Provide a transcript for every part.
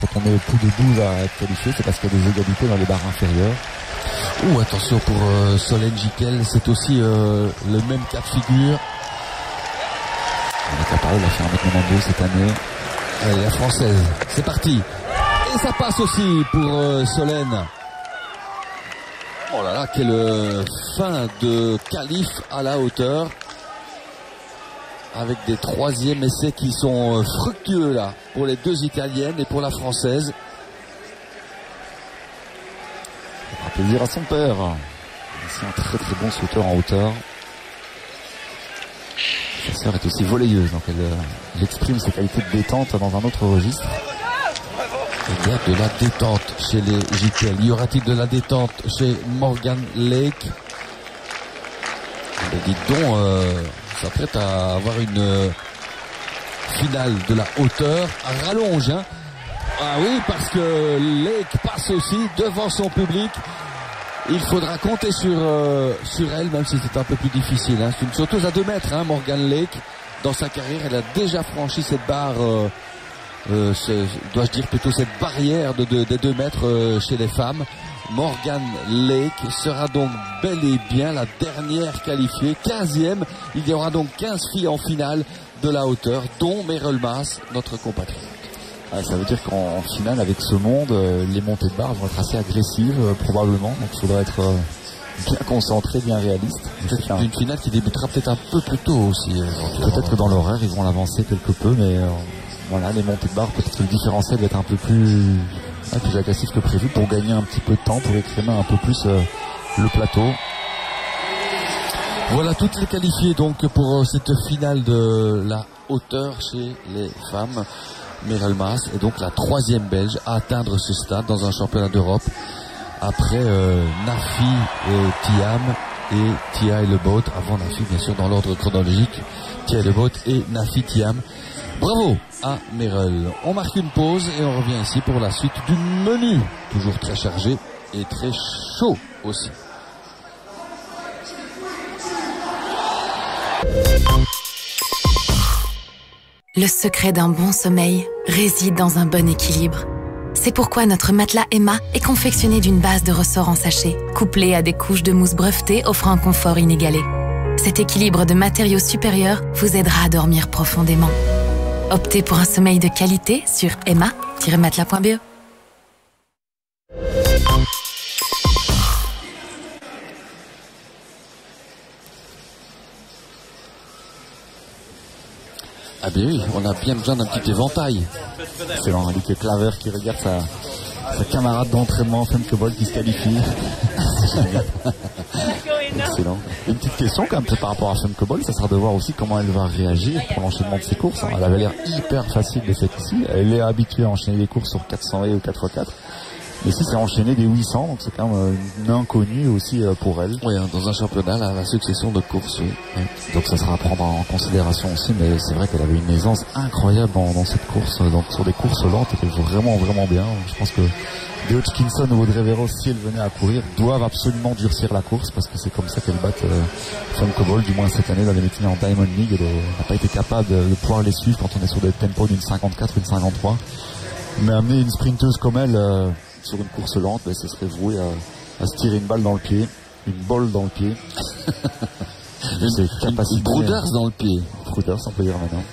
Quand on est plus de 12 à être qualifié, c'est parce qu'il y a des égalités dans les barres inférieures. Attention pour Solène Giquel, c'est aussi le même cas de figure. On est capable, elle a fait 1m92 cette année. Allez, la française, c'est parti. Et ça passe aussi pour Solène. Oh là là, quelle fin de qualif à la hauteur. Avec des troisièmes essais qui sont fructueux là, pour les deux Italiennes et pour la Française. Ça fera plaisir à son père. C'est un très très bon sauteur en hauteur. Sa sœur est aussi volleyeuse, donc elle exprime ses qualités de détente dans un autre registre. Il y a de la détente chez les Giquel. Y aura-t-il de la détente chez Morgan Lake? Dites donc, s'apprête à avoir une finale de la hauteur à rallonge. Hein. Ah oui, parce que Lake passe aussi devant son public. Il faudra compter sur elle, même si c'est un peu plus difficile. Hein. C'est une sauteuse à 2 mètres, hein, Morgan Lake. Dans sa carrière, elle a déjà franchi cette barre, dois-je dire plutôt cette barrière des 2 mètres chez les femmes. Morgan Lake sera donc bel et bien la dernière qualifiée, 15e. Il y aura donc 15 filles en finale de la hauteur, dont Meryl Maas, notre compatriote. Ça veut dire qu'en finale, avec ce monde, les montées de barre vont être assez agressives, probablement. Donc il faudra être bien concentré, bien réaliste. C'est une finale qui débutera peut-être un peu plus tôt aussi. Peut-être que dans l'horaire, ils vont l'avancer quelque peu, mais voilà, les montées de barre, peut-être que le différentiel va être un peu plus agressif que prévu pour gagner un petit peu de temps, pour écrémer un peu plus le plateau. Voilà toutes les qualifiées donc pour cette finale de la hauteur chez les femmes. Meryl Maas est donc la 3e Belge à atteindre ce stade dans un championnat d'Europe après Nafi Thiam et Tia Leboot. Avant Nafi, bien sûr, dans l'ordre chronologique, Tia Leboot et Nafi Thiam. Bravo à Meryl. On marque une pause et on revient ici pour la suite du menu. Toujours très chargé et très chaud aussi. Le secret d'un bon sommeil réside dans un bon équilibre. C'est pourquoi notre matelas Emma est confectionné d'une base de ressort en sachet, couplée à des couches de mousse brevetée offrant un confort inégalé. Cet équilibre de matériaux supérieurs vous aidera à dormir profondément. Optez pour un sommeil de qualité sur emma-matelas.be. Ah bien oui, on a bien besoin d'un petit éventail. Excellent, Alice Claver qui regarde sa camarade d'entraînement Femke-Bol qui se qualifie. Excellent. Une petite question quand même par rapport à Femke-Bol, ça sera de voir aussi comment elle va réagir pour l'enchaînement de ses courses. Elle avait l'air hyper facile de cette ici. Elle est habituée à enchaîner les courses sur 400 et ou 4x4. Mais ici c'est enchaîné des 800, donc c'est quand même une inconnue aussi pour elle. Oui, dans un championnat, là, la succession de courses. Oui. Donc ça sera à prendre en considération aussi, mais c'est vrai qu'elle avait une aisance incroyable dans cette course. Donc sur des courses lentes, elle était vraiment vraiment bien. Je pense que De Hodgkinson ou Audrey Véro, si elles venaient à courir, doivent absolument durcir la course parce que c'est comme ça qu'elles battent Femke-Bol, du moins cette année dans les meetings en Diamond League. Elle n'a pas été capable de pouvoir les suivre quand on est sur des tempos d'une 54, une 53. Mais amener une sprinteuse comme elle sur une course lente, ce serait voué à se tirer une balle dans le pied, une bolle dans le pied. Une Brouders dans le pied. Brouders, on peut dire maintenant.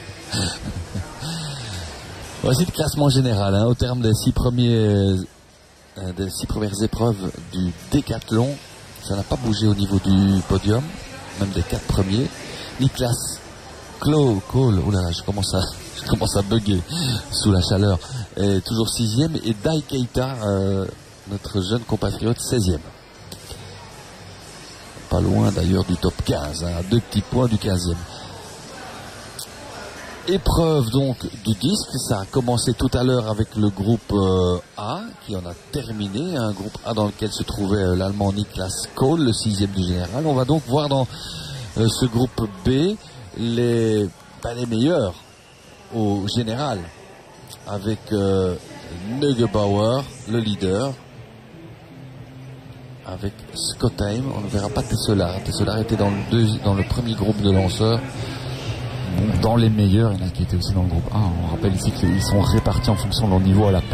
Voici le classement général, hein, au terme des 6 premières épreuves du décathlon. Ça n'a pas bougé au niveau du podium, même des 4 premiers. Niklas Cole, oula, je commence à bugger sous la chaleur, est toujours 6e, et Dai Keita, notre jeune compatriote, 16e. Pas loin d'ailleurs du top 15, hein, à 2 petits points du 15e. Épreuve donc du disque, ça a commencé tout à l'heure avec le groupe A qui en a terminé, un groupe A dans lequel se trouvait l'Allemand Niklas Cole, le 6e du général. On va donc voir dans ce groupe B les meilleurs au général, avec Neugebauer, le leader, avec Scottheim. On ne verra pas Tessolar. Tessolar était dans le premier groupe de lanceurs. dans les meilleurs, il y en a qui étaient aussi dans le groupe 1. On rappelle ici qu'ils sont répartis en fonction de leur niveau à la